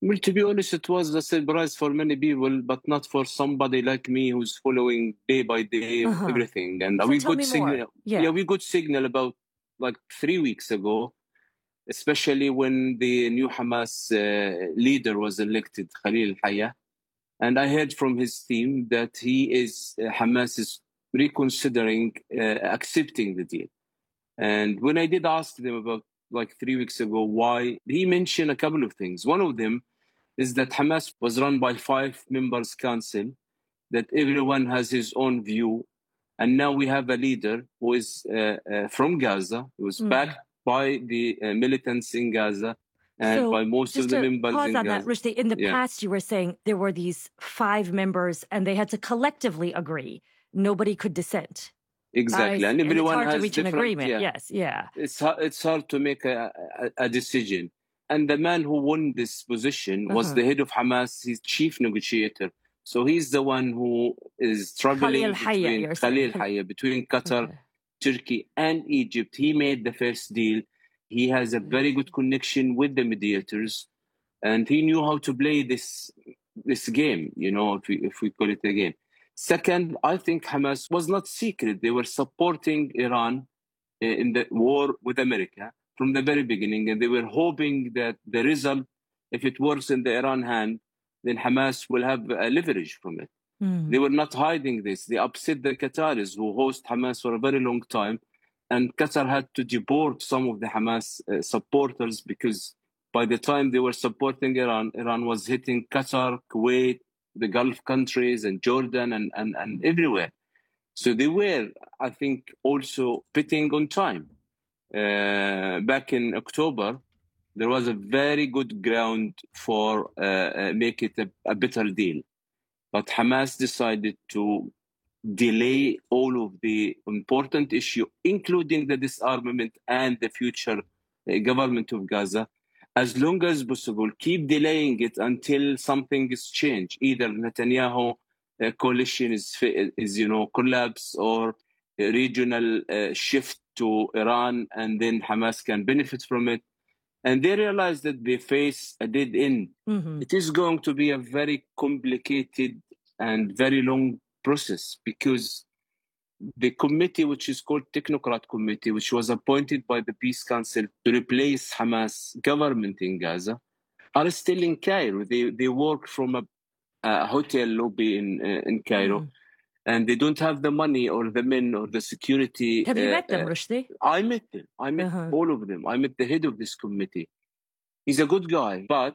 Well, to be honest, it was a surprise for many people, but not for somebody like me who's following day by day everything. And So we tell got me signal. more. Yeah, we got signal about like 3 weeks ago, especially when the new Hamas leader was elected, Khalil Haya. And I heard from his team that Hamas is reconsidering accepting the deal. And when I did ask them about like 3 weeks ago why, he mentioned a couple of things. One of them is that Hamas was run by 5 members council, that everyone has his own view. And now we have a leader who is from Gaza, who was backed by the militants in Gaza and by most of the members pause in on Gaza. That, Rushdie, in the past, you were saying there were these 5 members and they had to collectively agree. Nobody could dissent. Exactly. And everyone it's hard has to reach an agreement. Yes, yeah. It's hard to make a decision. And the man who won this position was the head of Hamas, his chief negotiator. So he's the one who is struggling Khalil Haya, between Qatar, Turkey, and Egypt. He made the first deal. He has a very good connection with the mediators, and he knew how to play this game, if we call it a game. Second, I think Hamas was not secret. They were supporting Iran in the war with America from the very beginning, and they were hoping that the result, if it works in the Iran hand, then Hamas will have a leverage from it. They were not hiding this. They upset the Qataris, who host Hamas for a very long time, and Qatar had to deport some of the Hamas supporters because by the time they were supporting Iran, Iran was hitting Qatar, Kuwait, the Gulf countries, and Jordan, and everywhere. So they were, I think, also betting on time. Back in October, there was a very good ground for make it a better deal. But Hamas decided to delay all of the important issue, including the disarmament and the future government of Gaza, as long as possible, keep delaying it until something is changed. Either Netanyahu coalition is collapse, or a regional shift to Iran, and then Hamas can benefit from it. And they realize that they face a dead end. It is going to be a very complicated and very long process, because the committee, which is called Technocrat Committee, which was appointed by the Peace Council to replace Hamas government in Gaza, are still in Cairo. They work from a hotel lobby in Cairo, and they don't have the money or the men or the security. Have you met them, Rushdie? I met them. I met all of them. I met the head of this committee. He's a good guy, but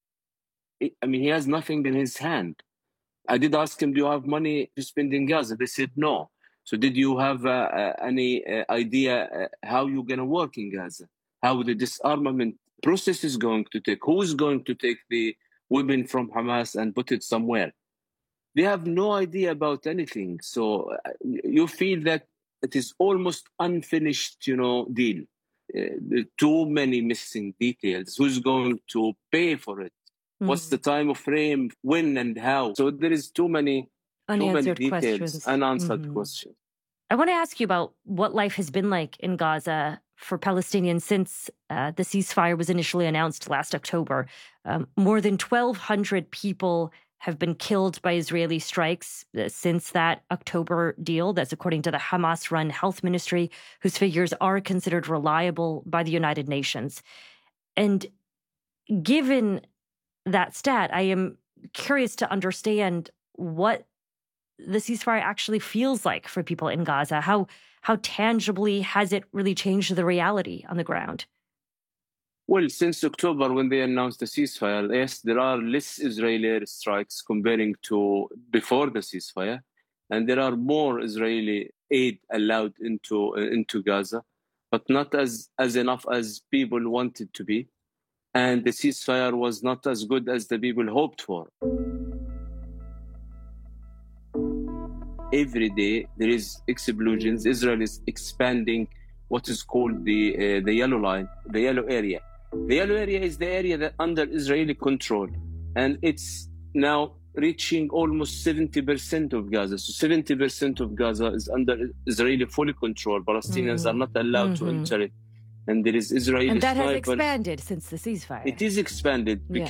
he has nothing in his hand. I did ask him, do you have money to spend in Gaza? They said no. So did you have any idea how you're going to work in Gaza? How the disarmament process is going to take? Who's going to take the women from Hamas and put it somewhere? They have no idea about anything. So you feel that it is almost unfinished, deal. Too many missing details. Who's going to pay for it? What's the time of frame? When and how? So there is too many details, unanswered questions. I want to ask you about what life has been like in Gaza for Palestinians since the ceasefire was initially announced last October. More than 1,200 people have been killed by Israeli strikes since that October deal. That's according to the Hamas-run health ministry, whose figures are considered reliable by the United Nations. And given that stat, I am curious to understand what the ceasefire actually feels like for people in Gaza. How tangibly has it really changed the reality on the ground? Well, since October, when they announced the ceasefire, yes, there are less Israeli airstrikes comparing to before the ceasefire, and there are more Israeli aid allowed into Gaza, but not as enough as people wanted to be. And the ceasefire was not as good as the people hoped for. Every day there is explosions. Israel is expanding what is called the yellow line, the yellow area. The yellow area is the area that under Israeli control, and it's now reaching almost 70% of Gaza. So 70% of Gaza is under Israeli fully control. Palestinians are not allowed to enter it. And there is Israeli and that snipers. has expanded since the ceasefire. It is expanded.